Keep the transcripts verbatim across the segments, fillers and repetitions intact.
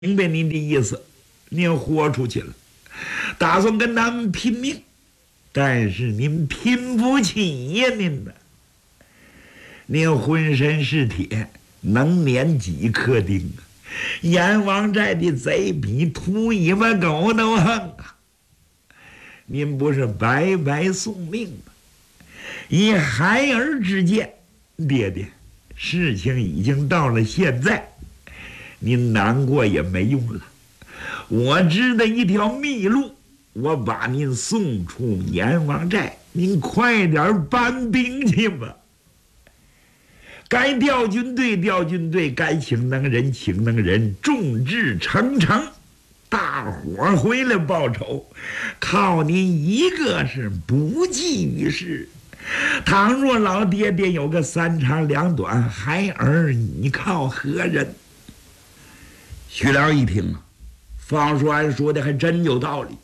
明白您的意思，您豁出去了，打算跟他们拼命，但是您拼不起呀，您的，您浑身是铁，能碾几颗钉啊！阎王寨的贼比秃尾巴狗都横啊！您不是白白送命吗？以孩儿之见，爹爹，事情已经到了现在。您难过也没用了，我知道一条密路，我把您送出阎王寨，您快点搬兵去吧。该调军队调军队，该请能人请能人，众志成城，大伙儿回来报仇，靠您一个是不济于事。倘若老爹爹有个三长两短，孩儿你靠何人？徐良一听啊，方叔安说的还真有道理。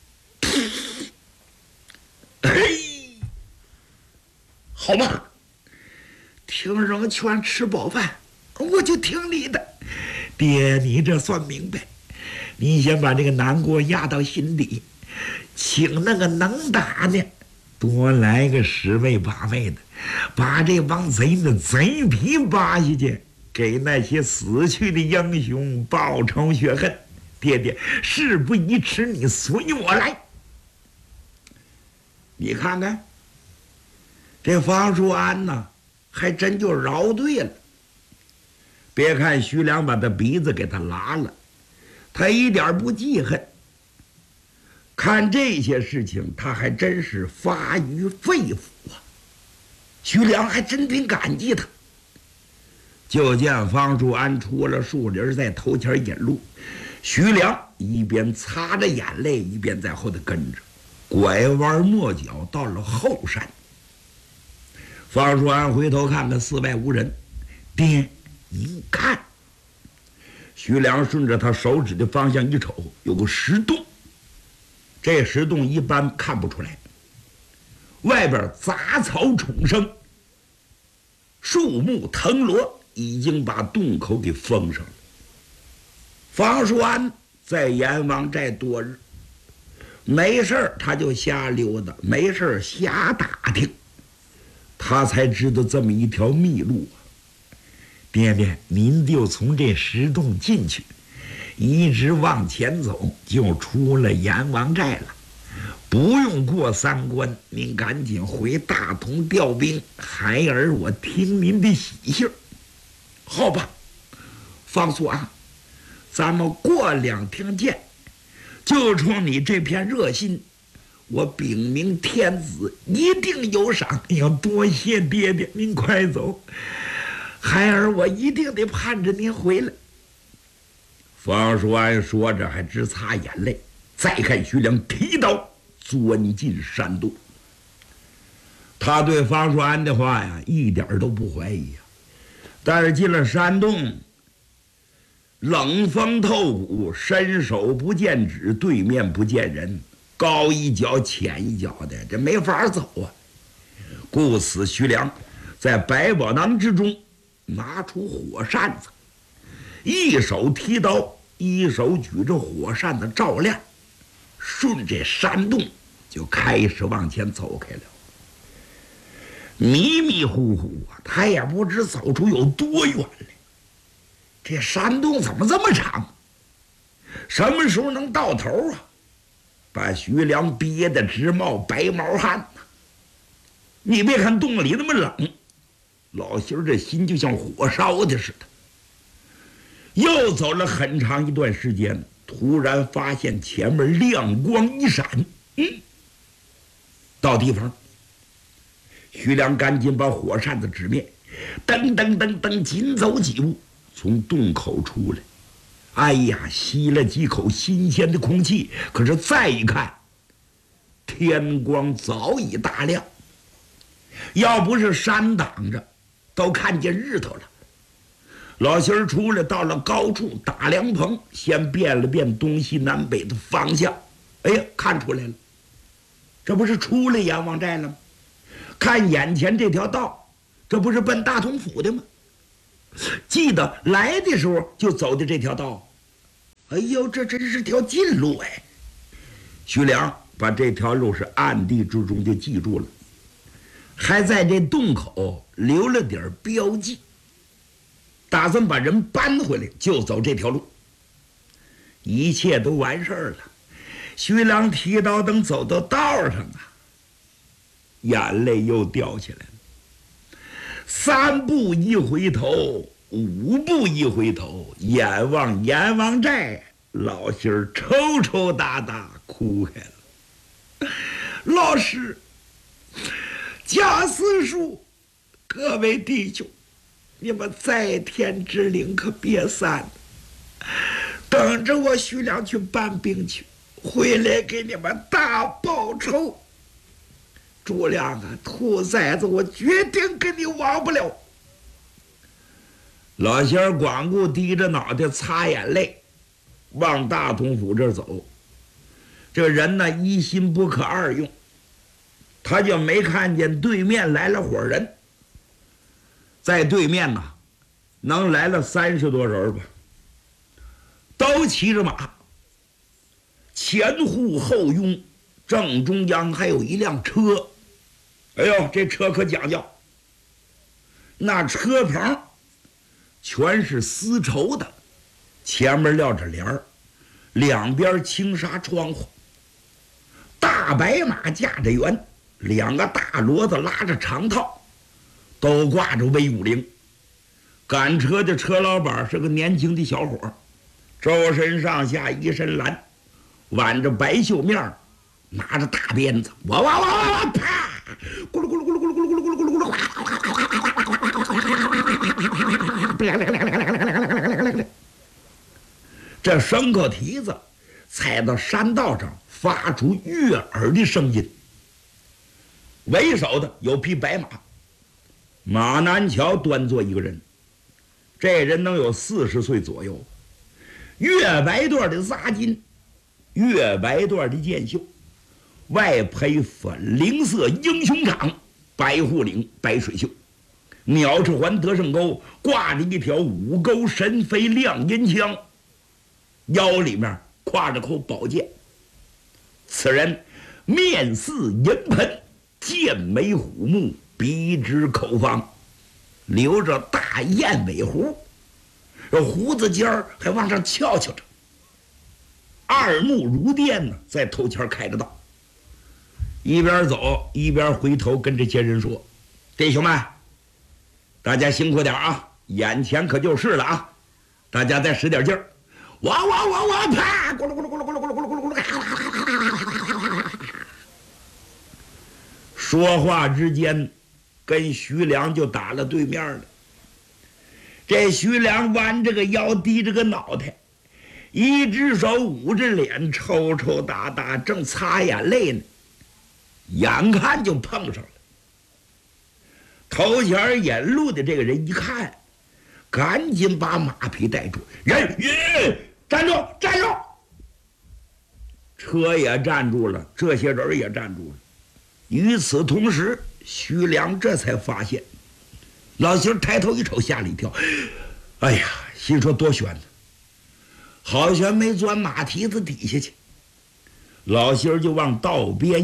嘿，好吧，听人劝，吃饱饭，我就听你的。爹，你这算明白。你先把这个难过压到心底，请那个能打的多来个十位八位的，把这帮贼的贼皮扒下去，给那些死去的英雄报仇雪恨。爹爹，事不宜迟，你随我来。你看看这方叔安呐，还真就饶对了。别看徐良把他鼻子给他拉了，他一点不记恨。看这些事情，他还真是发于肺腑啊。徐良还真挺感激他。就见方叔安出了树林，在头前引路，徐良一边擦着眼泪，一边在后头跟着，拐弯抹角到了后山。方叔安回头看看四外无人，爹，您看。徐良顺着他手指的方向一瞅，有个石洞，这石洞一般看不出来，外边杂草丛生，树木藤萝已经把洞口给封上了。方叔安在阎王寨多日，没事他就瞎溜达，没事瞎打听，他才知道这么一条密路啊。爹爹，您就从这石洞进去，一直往前走，就出了阎王寨了，不用过三关。您赶紧回大同调兵，孩儿我听您的喜信。好吧，方叔啊，咱们过两天见。就冲你这片热心，我禀明天子，一定有赏。要多谢爹爹，您快走，孩儿我一定得盼着您回来。方叔安说着还直擦眼泪。再看徐良提刀钻进山洞，他对方叔安的话呀一点都不怀疑呀。但是进了山洞，冷风透骨，伸手不见指，对面不见人，高一脚浅一脚的，这没法走啊。故此徐良在百宝囊之中拿出火扇子，一手提刀，一手举着火扇子照亮，顺着山洞就开始往前走开了。迷迷糊糊啊，他也不知走出有多远来。这山洞怎么这么长？什么时候能到头啊？把徐良憋得直冒白毛汗呢。你别看洞里那么冷，老媳儿这心就像火烧的似的。又走了很长一段时间，突然发现前面亮光一闪，嗯，到地方。徐良赶紧把火扇子指灭，噔噔噔噔，紧走几步，从洞口出来。哎呀，吸了几口新鲜的空气，可是再一看，天光早已大亮，要不是山挡着，都看见日头了。老媳儿出来，到了高处打凉棚，先辨了辨东西南北的方向。哎呀，看出来了，这不是出了阎王寨了吗？看眼前这条道，这不是奔大同府的吗？记得来的时候就走的这条道。 哎呦，这真是条近路哎！徐良把这条路是暗地之中就记住了，还在这洞口留了点标记，打算把人搬回来就走这条路。一切都完事儿了，徐良提刀等走到道上啊，眼泪又掉下来了。三步一回头，五步一回头，眼望阎王寨，老心儿抽抽搭搭哭开了。老师，贾四叔，各位弟兄，你们在天之灵可别散，等着我徐良去办兵去，回来给你们大报仇。朱亮啊，兔崽子，我决定跟你忘不了。老仙儿光顾低着脑袋擦眼泪，往大同府这儿走。这人呢，一心不可二用，他就没看见对面来了伙人。在对面呢，能来了三十多人吧，都骑着马，前呼后拥，正中央还有一辆车。哎呦，这车可讲究，那车棚全是丝绸的，前面撂着帘儿，两边青纱窗户，大白马驾着辕，两个大骡子拉着长套，都挂着威武铃。赶车的车老板是个年轻的小伙，周身上下一身蓝，挽着白袖面，拿着大鞭子，哇哇哇哇哇，啪，咕噜咕噜咕噜咕噜咕噜咕噜咕噜咕噜咕噜，这牲口蹄子踩到山道上，发出悦耳的声音。为首的有匹白马，马南桥端坐一个人，这人能有四十岁左右，月白段的扎巾，月白段的箭袖，外配粉绫色英雄氅，白护领白水袖，鸟翅环得胜钩，挂着一条五钩神飞亮银枪，腰里面挎着口宝剑。此人面似银盆，剑眉虎目，鼻直口方，留着大燕尾胡，这胡子尖儿还往上翘翘着，二目如电呢，在头前开着道，一边走一边回头跟这些人说：“弟兄们，大家辛苦点啊，眼前可就是了啊，大家再使点劲儿，哇哇哇哇，啪，咕噜咕噜咕噜咕噜咕噜咕噜咕噜咕噜。”说话之间，跟徐良就打了对面了。这徐良弯着个腰，低着个脑袋，一只手捂着脸，抽抽搭搭，正擦眼泪呢，眼看就碰上了。头前引路的这个人一看，赶紧把马匹带住，人人站住，站住！车也站住了，这些人也站住了。与此同时，徐良这才发现，老邢抬头一瞅，吓了一跳。哎呀，心说多悬呢，好悬没钻马蹄子底下去。老邢就往道边